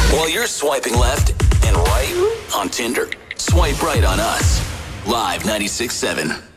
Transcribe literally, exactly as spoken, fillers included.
While you're swiping left and right on Tinder, swipe right on us. Live ninety-six point seven.